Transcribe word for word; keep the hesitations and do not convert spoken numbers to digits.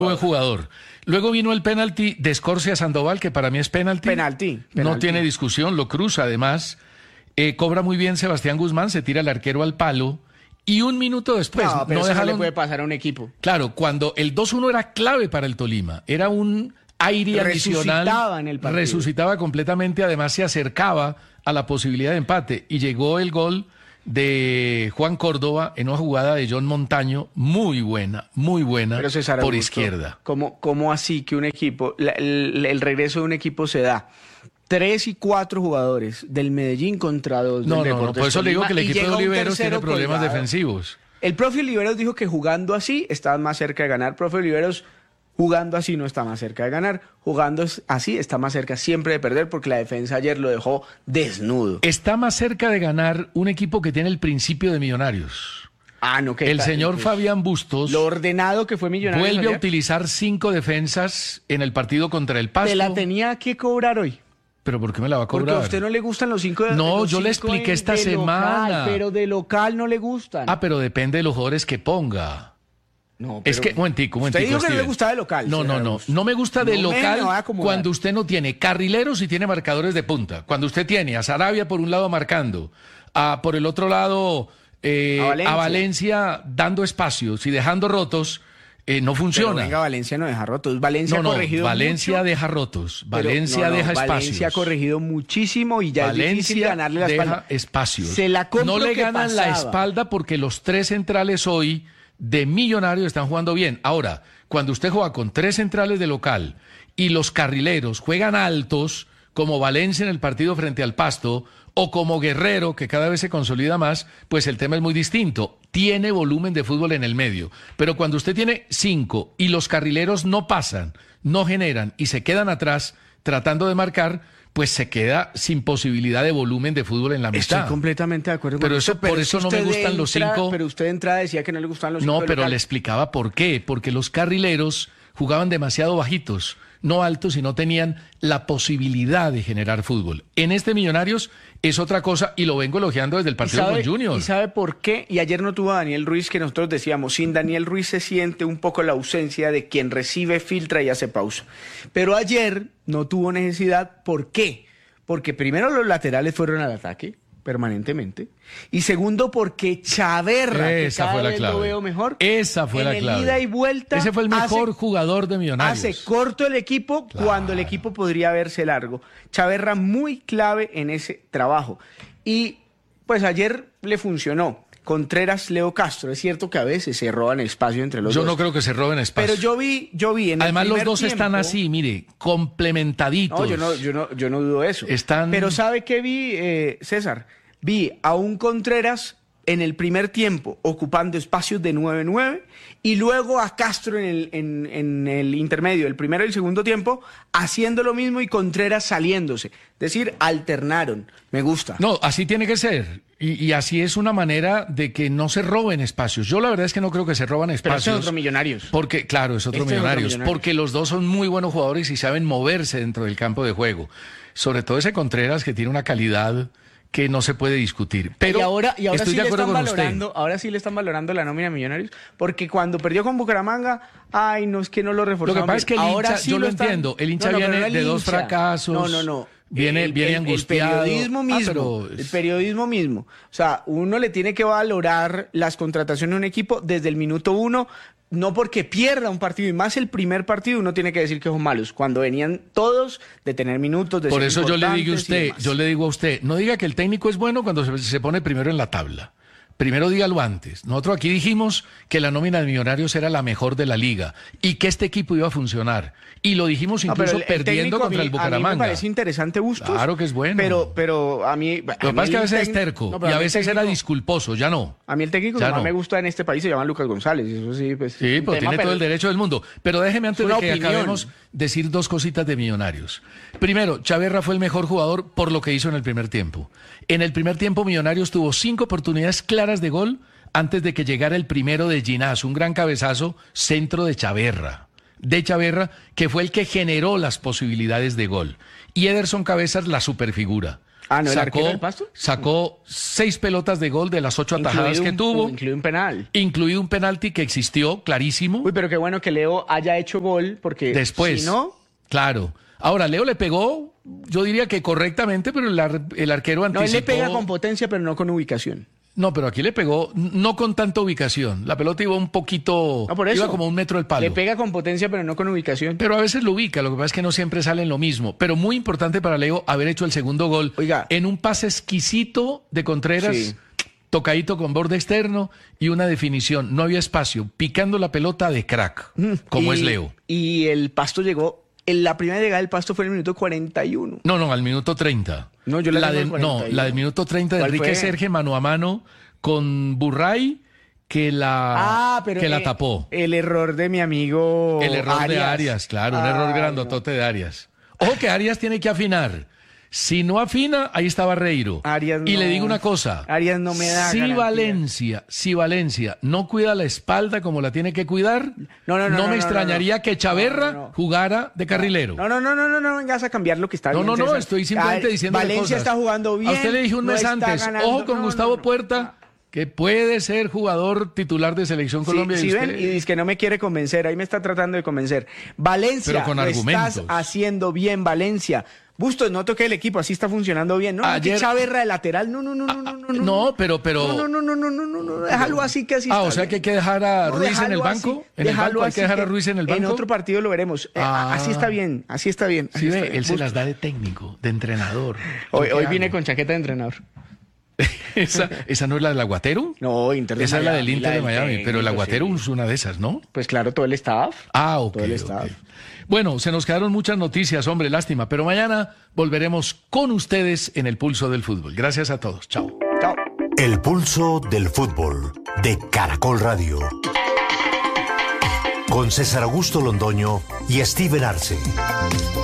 Buen jugador. Luego vino el penalti de Escorcia Sandoval, que para mí es penalti. Penalti. No penalti. tiene discusión, lo cruza además. Eh, cobra muy bien Sebastián Guzmán, se tira el arquero al palo. Y un minuto después, No, pero no eso dejaron... no le puede pasar a un equipo. Claro, cuando el dos uno era clave para el Tolima, era un aire adicional. Resucitaba en el partido. Resucitaba completamente, además se acercaba a la posibilidad de empate. Y llegó el gol de Juan Córdoba en una jugada de John Montaño muy buena, muy buena, Pero César por Augusto, izquierda. ¿Cómo, cómo así que un equipo, la- el, el regreso de un equipo se da? Tres y cuatro jugadores del Medellín contra dos No, del no, no, Deportes por eso le digo Tolima, que el y equipo de llega un Oliveros tiene tercero problemas colgado. defensivos. El profe Oliveros dijo que jugando así está más cerca de ganar. Profe Oliveros, jugando así no está más cerca de ganar. Jugando así está más cerca siempre de perder porque la defensa ayer lo dejó desnudo. Está más cerca de ganar un equipo que tiene el principio de Millonarios. Ah, no, que El señor Fabián Bustos Lo ordenado que fue Millonarios vuelve a ayer, utilizar cinco defensas en el partido contra el Pasto. te la tenía que cobrar hoy. ¿Pero por qué me la va a cobrar? Porque a usted no le gustan los cinco de No, los yo le cinco expliqué en- esta de semana. local, pero de local no le gustan. Ah, pero depende de los jugadores que ponga. no, Es pero- que, un momentico, un Usted momentico, dijo que no le Steven. gustaba de local. No, no, señor no. Augusto. No me gusta de No me- local me va a acomodar. cuando usted no tiene carrileros y tiene marcadores de punta. Cuando usted tiene a Sarabia por un lado marcando, a por el otro lado eh, A Valencia. a Valencia dando espacios y dejando rotos, eh, no Pero funciona. venga, Valencia no deja rotos. Valencia no, ha no, corregido Valencia mucho, deja rotos. pero- Valencia no, no, deja Valencia espacios. ha corregido muchísimo y ya es difícil Valencia ganarle la deja espalda. espacios. Se la compro no le que ganan la pasaba. espalda porque los tres centrales hoy de Millonarios están jugando bien. Ahora, cuando usted juega con tres centrales de local y los carrileros juegan altos, como Valencia en el partido frente al Pasto, o como Guerrero, que cada vez se consolida más, pues el tema es muy distinto. Tiene volumen de fútbol en el medio. Pero cuando usted tiene cinco y los carrileros no pasan, no generan y se quedan atrás tratando de marcar, pues se queda sin posibilidad de volumen de fútbol en la mitad. Estoy completamente de acuerdo con Pero usted, eso- por es eso que no me usted gustan los entra- cinco. Pero usted de entrada decía que no le gustaban los cinco No, de pero local. le explicaba por qué. Porque los carrileros jugaban demasiado bajitos, no altos, y no tenían la posibilidad de generar fútbol. En este Millonarios es otra cosa y lo vengo elogiando desde el ¿Y partido sabe, con Junior. ¿Y sabe por qué? Y ayer no tuvo a Daniel Ruiz, que nosotros decíamos, sin Daniel Ruiz se siente un poco la ausencia de quien recibe, filtra y hace pausa. Pero ayer no tuvo necesidad. ¿Por qué? Porque primero los laterales fueron al ataque permanentemente. Y segundo, porque Chaverra, Esa que cada fue la vez clave. lo veo mejor, Esa fue en la el clave. ida y vuelta Ese fue el mejor hace- jugador de Millonarios. Hace corto el equipo Claro. cuando el equipo podría verse largo. Chaverra muy clave en ese trabajo. Y pues ayer le funcionó. Contreras, Leo Castro. Es cierto que a veces se roban espacio entre los Yo dos. no creo que se roben espacio. Pero yo vi, yo vi en Además, el los primer dos están tiempo- así, mire, complementaditos. No, yo no, yo no, yo no dudo eso. Están- Pero ¿sabe qué vi, eh, César? Vi a un Contreras en el primer tiempo ocupando espacios de nueve nueve y luego a Castro en el, en, en el intermedio, el primero y el segundo tiempo, haciendo lo mismo y Contreras saliéndose. Es decir, alternaron. Me gusta. No, así tiene que ser. Y, y así es una manera de que no se roben espacios. Yo la verdad es que no creo que se roban Pero espacios. ese es otro Millonarios. Porque, claro, es otro Este es otro millonarios, Millonarios. porque los dos son muy buenos jugadores y saben moverse dentro del campo de juego. Sobre todo ese Contreras que tiene una calidad que no se puede discutir. Pero y ahora, y ahora estoy sí de le acuerdo están con usted. valorando, ahora sí le están valorando la nómina de Millonarios, porque cuando perdió con Bucaramanga, ay, no es que no lo Lo reforzaron. que pasa es que el bien. Ahora hincha, sí yo lo están- entiendo, el hincha No, no, pero viene no el de dos hincha. fracasos. No, no, no. Viene, El- viene el- angustiado. El periodismo Ah, mismo. pero El es- periodismo mismo. O sea, uno le tiene que valorar las contrataciones de un equipo desde el minuto uno, no porque pierda un partido, y más el primer partido, uno tiene que decir que son malos, cuando venían todos de tener minutos, de Por ser eso yo le digo a importantes y usted, demás. yo le digo a usted, no diga que el técnico es bueno cuando se, se pone primero en la tabla. Primero dígalo antes. Nosotros aquí dijimos que la nómina de Millonarios era la mejor de la liga y que este equipo iba a funcionar. Y lo dijimos No, pero incluso el- el perdiendo técnico a contra mí- el Bucaramanga. A mí me parece interesante Bustos. Claro que es bueno. Pero, pero a mí... Lo que pasa es que a veces es terco y a veces era disculposo, ya no. A mí el técnico Ya que más no. me gusta en este país se llama Lucas González. y Eso sí, pues... Sí, es un pues tema, tiene todo pero- el derecho del mundo. Pero déjeme antes Es de una que opinión. acabemos decir dos cositas de Millonarios. Primero, Chaverra fue el mejor jugador por lo que hizo en el primer tiempo. En el primer tiempo Millonarios tuvo cinco oportunidades claras de gol antes de que llegara el primero de Ginás, un gran cabezazo, centro de Chaverra. De Chaverra, que fue el que generó las posibilidades de gol. Y Ederson Cabezas, la superfigura. Ah, ¿no, el sacó, arquero del Pasto? Sacó seis pelotas de gol de las ocho atajadas Incluido que un- tuvo, Incluido un penal. incluido un penalti que existió, clarísimo. Uy, pero qué bueno que Leo haya hecho gol, porque Después, si no... claro. Ahora, Leo le pegó, yo diría que correctamente, pero el, ar- el arquero No, anticipó... él le pega con potencia, pero no con ubicación. No, pero aquí le pegó, no con tanta ubicación. La pelota iba un poquito, No, por eso. iba como un metro del palo. Le pega con potencia, pero no con ubicación. Pero a veces lo ubica, lo que pasa es que no siempre sale en lo mismo. Pero muy importante para Leo haber hecho el segundo gol Oiga. en un pase exquisito de Contreras, Sí. tocadito con borde externo y una definición. No había espacio, picando la pelota de crack, como Y- es Leo. Y el Pasto llegó, en la primera llegada del Pasto fue en el minuto cuarenta y uno. No, no, al minuto treinta. No, yo la tengo de, al No, cuarenta y uno. la del minuto treinta de ¿Cuál Enrique fue? Serge mano a mano con Burray que la, Ah, pero que la eh, tapó. El error de mi amigo El error de Arias. Arias, claro, un Ay, error no. grandotote de Arias. Ojo que Arias tiene que afinar. Si no afina, ahí está Barreiro. Arias y no. le digo una cosa. Arias no me da Si garantía. Valencia, si Valencia no cuida la espalda como la tiene que cuidar, No, no, no, no, me no, extrañaría no. que Chaverra No, no, no. jugara de carrilero. No, no, no, no, no, no vengas a cambiar lo que está No, bien, no, no, César. estoy simplemente A- diciendo Valencia está jugando bien. A usted le dije un no mes está antes, ganando. ojo con No, Gustavo no, no. Puerta, que puede ser jugador titular de Selección Sí, Colombia. sí y ven, usted- y dice que no me quiere convencer, ahí me está tratando de convencer. Valencia, Pero con lo argumentos. estás haciendo bien, Valencia. Bustos, no toque el equipo, así está funcionando bien. No, Ayer- no, que Chaverra de lateral, no, no, no, no, no, no, no. No, pero, pero. No, no, no, no, no, no, no, déjalo así que así Ah, está o sea bien. que hay que dejar a No, Ruiz en el déjalo banco. así, En el déjalo banco hay que así dejar a Ruiz en el banco. En otro partido lo veremos. Eh, Ah. Así está bien, así está bien. así Sí, está ve, bien. él se Bustos. las da de técnico, de entrenador. Hoy, ¿Yo hoy qué vine hago? con chaqueta de entrenador. ¿Esa, ¿Esa no es la del Aguatero? No, Inter de Esa es la del Miami, Inter de del Miami, pero el técnico, Aguatero sí. es una de esas, ¿no? Pues claro, todo el staff. Ah, ok. Todo el ok. staff. Bueno, se nos quedaron muchas noticias, hombre, lástima, pero mañana volveremos con ustedes en el Pulso del Fútbol. Gracias a todos. Chao. Chao. El Pulso del Fútbol de Caracol Radio. Con César Augusto Londoño y Steven Arce.